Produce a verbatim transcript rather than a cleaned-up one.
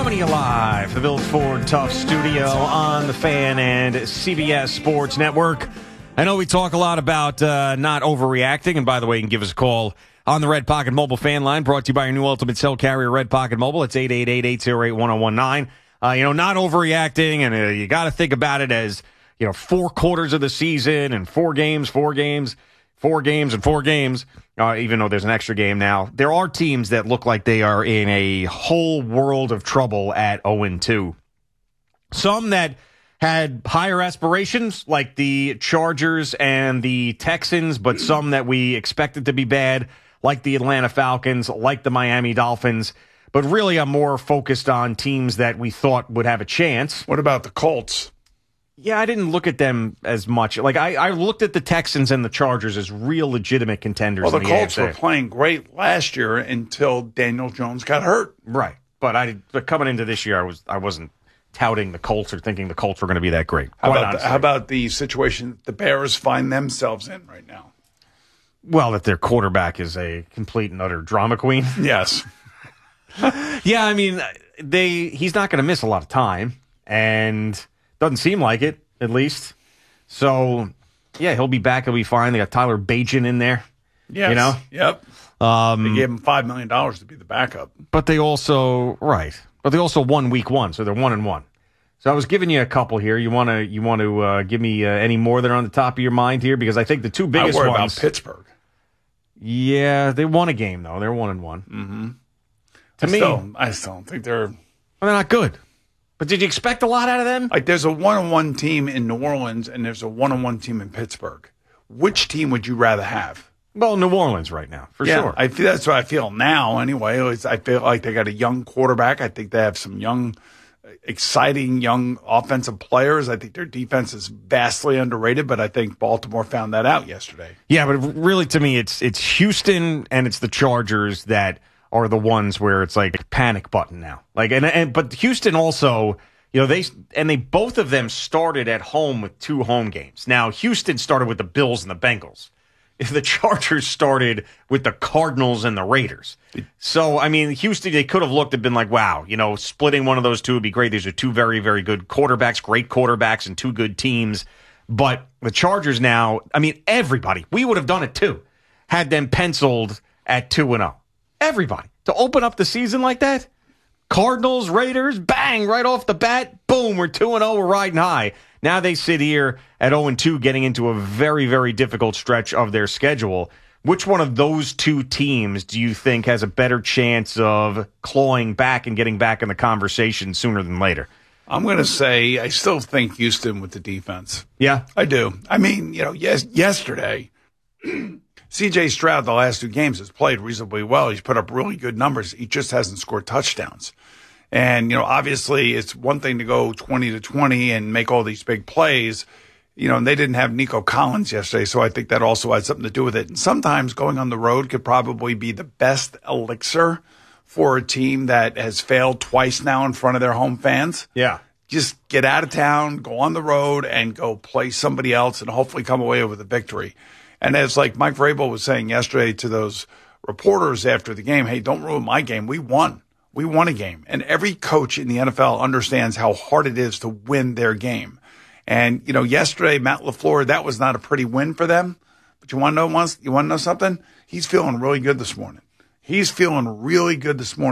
Coming to you live from the Bill Ford Tough Studio on the Fan and C B S Sports Network. I know we talk a lot about uh, not overreacting, and by the way, you can give us a call on the Red Pocket Mobile fan line, brought to you by your new Ultimate Cell Carrier, Red Pocket Mobile. It's eight eight eight, eight oh eight, one oh one nine. Uh, you know, not overreacting, and uh, you got to think about it as, you know, four quarters of the season and four games, four games, four games, and four games, uh, even though there's an extra game now. There are teams that look like they are in a whole world of trouble at oh and two. Some that had higher aspirations, like the Chargers and the Texans, but some that we expected to be bad, like the Atlanta Falcons, like the Miami Dolphins. But really, I'm more focused on teams that we thought would have a chance. What about the Colts? Yeah, I didn't look at them as much. Like, I, I looked at the Texans and the Chargers as real legitimate contenders. Well, the, in the Colts A F C. were playing great last year until Daniel Jones got hurt. Right. But I but coming into this year, I, was, I wasn't touting the Colts or thinking the Colts were going to be that great. How about, the, how about the situation the Bears find themselves in right now? Well, that their quarterback is a complete and utter drama queen. Yes. Yeah, I mean, they he's not going to miss a lot of time, and doesn't seem like it, at least. So, yeah, he'll be back. He'll be fine. They got Tyler Bagent in there. Yes. You know? Yep. Um, they gave him five million dollars to be the backup. But they also, right, but they also won week one, so they're one and one. So I was giving you a couple here. You want to you want to uh, give me uh, any more that are on the top of your mind here? Because I think the two biggest I worry ones. about Pittsburgh. Yeah, they won a game, though. They're one and one. Mm-hmm. To I me, still, I still don't think they're... Well, they're not good. But did you expect a lot out of them? Like, there's a one-on-one team in New Orleans, and there's a one-on-one team in Pittsburgh. Which team would you rather have? Well, New Orleans right now, for yeah, sure. I feel that's what I feel now. Anyway, it's, I feel like they got a young quarterback. I think they have some young, exciting young offensive players. I think their defense is vastly underrated, but I think Baltimore found that out yesterday. Yeah, but really, to me, it's it's Houston and it's the Chargers that are the ones where it's like panic button now. Like, and and but Houston also, you know, they and they both of them started at home with two home games. Now, Houston started with the Bills and the Bengals. The Chargers started with the Cardinals and the Raiders. So, I mean, Houston, they could have looked and been like, wow, you know, splitting one of those two would be great. These are two very, very good quarterbacks, great quarterbacks, and two good teams. But the Chargers now, I mean, everybody, we would have done it too, had them penciled at two and oh. Everybody. To open up the season like that, Cardinals, Raiders, bang, right off the bat, boom, we're two and oh, we're riding high. Now they sit here at oh and two, getting into a very, very difficult stretch of their schedule. Which one of those two teams do you think has a better chance of clawing back and getting back in the conversation sooner than later? I'm going to say I still think Houston with the defense. Yeah? I do. I mean, you know, yes, yesterday, C J Stroud, the last two games, has played reasonably well. He's put up really good numbers. He just hasn't scored touchdowns. And, you know, obviously it's one thing to go twenty to twenty and make all these big plays, you know, and they didn't have Nico Collins yesterday. So I think that also had something to do with it. And sometimes going on the road could probably be the best elixir for a team that has failed twice now in front of their home fans. Yeah. Just get out of town, go on the road and go play somebody else and hopefully come away with a victory. And as like Mike Vrabel was saying yesterday to those reporters after the game, hey, don't ruin my game. We won. We won a game. And every coach in the N F L understands how hard it is to win their game. And, you know, yesterday, Matt LaFleur, that was not a pretty win for them. But you want to know once, you want to know something? He's feeling really good this morning. He's feeling really good this morning.